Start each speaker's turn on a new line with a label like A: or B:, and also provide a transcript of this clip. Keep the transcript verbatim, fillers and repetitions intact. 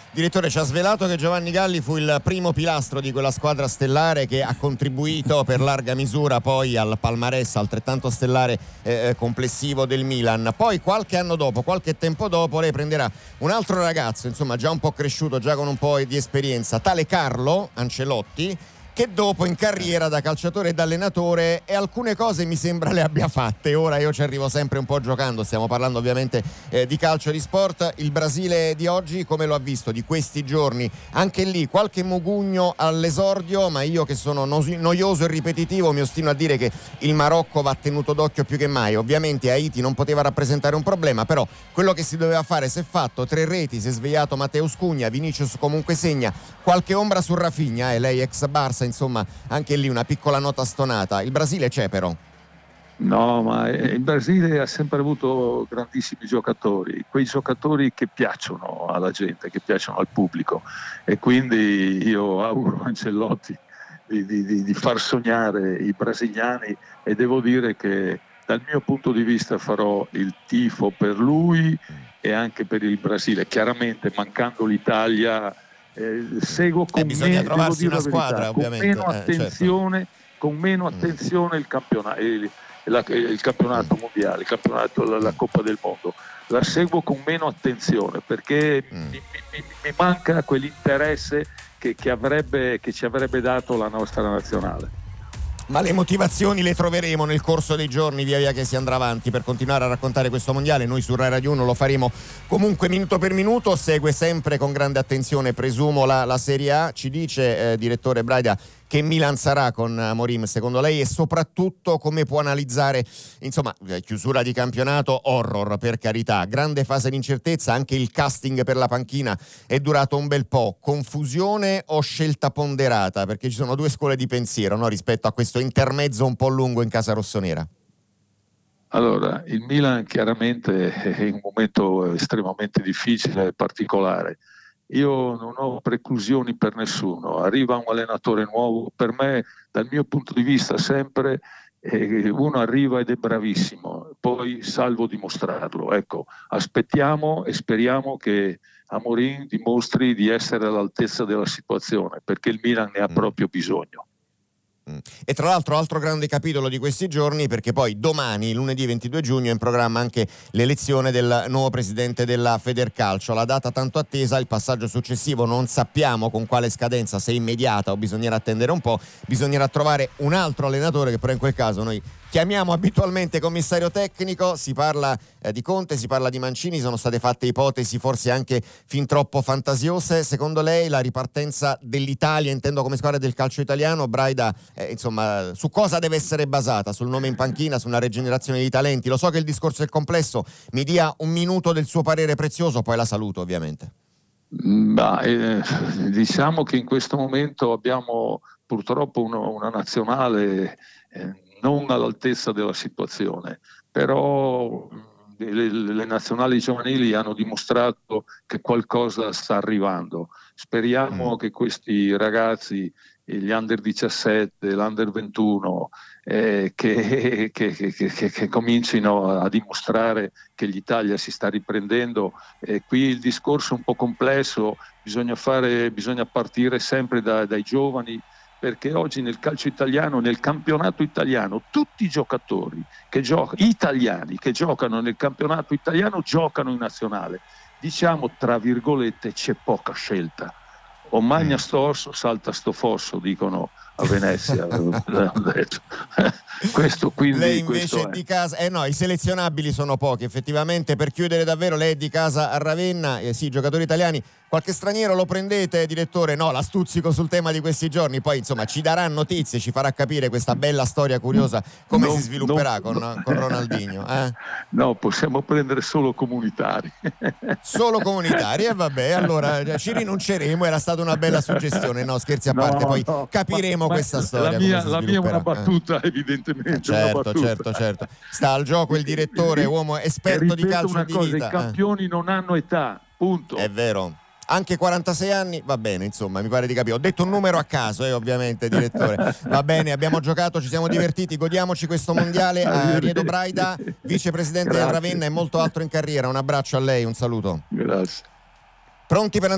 A: Direttore, ci ha svelato che Giovanni Galli fu il primo pilastro di quella squadra stellare che ha contribuito per larga misura poi al palmarès altrettanto stellare eh, complessivo del Milan. Poi qualche anno dopo, qualche tempo dopo, lei prenderà un altro ragazzo, insomma già un po' cresciuto, già con un po' di esperienza, tale Carlo Ancelotti, che dopo in carriera da calciatore e da allenatore e alcune cose mi sembra le abbia fatte. Ora io ci arrivo sempre un po' giocando, stiamo parlando ovviamente eh, di calcio, di sport. Il Brasile di oggi come lo ha visto, di questi giorni? Anche lì qualche mugugno all'esordio, ma io che sono no- noioso e ripetitivo mi ostino a dire che il Marocco va tenuto d'occhio più che mai. Ovviamente Haiti non poteva rappresentare un problema, però quello che si doveva fare si è fatto, tre reti, si è svegliato Mateus Cugna, Vinicius comunque segna, qualche ombra su Rafinha, e eh, lei ex Barça, insomma anche lì una piccola nota stonata. Il Brasile c'è però.
B: No, ma il Brasile ha sempre avuto grandissimi giocatori, quei giocatori che piacciono alla gente, che piacciono al pubblico, e quindi io auguro a Ancelotti di, di, di far sognare i brasiliani, e devo dire che dal mio punto di vista farò il tifo per lui e anche per il Brasile. Chiaramente mancando l'Italia eh, seguo con,
A: eh, bisogna
B: me,
A: trovarsi una
B: verità,
A: squadra
B: con
A: ovviamente
B: meno
A: eh,
B: attenzione, certo. con meno attenzione il campionato, il, la, il campionato mm. mondiale, il campionato, la, la Coppa del Mondo. La seguo con meno attenzione perché mm. mi, mi, mi manca quell'interesse che, che, avrebbe, che ci avrebbe dato la nostra nazionale.
A: Ma le motivazioni le troveremo nel corso dei giorni, via via che si andrà avanti, per continuare a raccontare questo mondiale. Noi su Rai Radio uno lo faremo comunque minuto per minuto. Segue sempre con grande attenzione, presumo, la, la Serie A. Ci dice, eh, direttore Braida, che Milan sarà con Amorim secondo lei, e soprattutto come può analizzare, insomma, chiusura di campionato, horror per carità, grande fase di incertezza, anche il casting per la panchina è durato un bel po'. Confusione o scelta ponderata? Perché ci sono due scuole di pensiero, no, rispetto a questo intermezzo un po' lungo in casa rossonera.
B: Allora, il Milan chiaramente è in un momento estremamente difficile e particolare. Io non ho preclusioni per nessuno, arriva un allenatore nuovo, per me dal mio punto di vista sempre eh, uno arriva ed è bravissimo, poi salvo dimostrarlo. Ecco, aspettiamo e speriamo che Amorim dimostri di essere all'altezza della situazione, perché il Milan ne ha proprio bisogno.
A: E tra l'altro altro grande capitolo di questi giorni, perché poi domani, lunedì ventidue giugno, è in programma anche l'elezione del nuovo presidente della Federcalcio, la data tanto attesa. Il passaggio successivo non sappiamo con quale scadenza, se immediata o bisognerà attendere un po', bisognerà trovare un altro allenatore che però in quel caso noi chiamiamo abitualmente commissario tecnico. Si parla eh, di Conte, si parla di Mancini, sono state fatte ipotesi forse anche fin troppo fantasiose. Secondo lei la ripartenza dell'Italia, intendo come squadra del calcio italiano, Braida, eh, insomma, su cosa deve essere basata? Sul nome in panchina, sulla rigenerazione di talenti? Lo so che il discorso è complesso, mi dia un minuto del suo parere prezioso, poi la saluto ovviamente.
B: Bah, eh, diciamo che in questo momento abbiamo purtroppo uno, una nazionale eh, non all'altezza della situazione, però le, le nazionali giovanili hanno dimostrato che qualcosa sta arrivando. Speriamo mm. che questi ragazzi, gli under diciassette, l'under ventuno, eh, che, che, che, che, che comincino a dimostrare che l'Italia si sta riprendendo. Eh, qui il discorso è un po' complesso, bisogna, fare, bisogna partire sempre da, dai giovani, perché oggi nel calcio italiano, nel campionato italiano, tutti i giocatori che giocano, italiani che giocano nel campionato italiano giocano in nazionale. Diciamo, tra virgolette, c'è poca scelta. O magna sto orso, salta sto fosso, dicono a Venezia. Questo quindi
A: lei invece
B: questo
A: è di casa, eh no, i selezionabili sono pochi effettivamente. Per chiudere davvero, lei è di casa a Ravenna, eh sì, giocatori italiani. Qualche straniero lo prendete, direttore? No, la stuzzico sul tema di questi giorni, poi insomma ci darà notizie, ci farà capire questa bella storia curiosa come
B: non,
A: si svilupperà
B: non,
A: con,
B: non,
A: con Ronaldinho. Eh?
B: No, possiamo prendere solo comunitari.
A: Solo comunitari, e eh, vabbè, allora ci rinunceremo, era stata una bella suggestione, no, scherzi a
B: no,
A: parte, poi
B: no,
A: capiremo
B: ma,
A: questa
B: ma
A: storia.
B: La mia,
A: come si
B: la mia è una battuta,
A: eh?
B: evidentemente.
A: Eh, certo,
B: una battuta.
A: certo, certo. Sta al gioco il direttore, uomo esperto di calcio
B: una
A: di
B: cosa,
A: vita.
B: I campioni eh. non hanno età, punto.
A: È vero. Anche quarantasei anni va bene, insomma, mi pare di capire. Ho detto un numero a caso, eh, ovviamente, direttore. Va bene, abbiamo giocato, ci siamo divertiti, godiamoci questo mondiale. A Riedo Braida, vicepresidente del Ravenna e molto altro in carriera. Un abbraccio a lei, un saluto.
B: Grazie.
A: Pronti per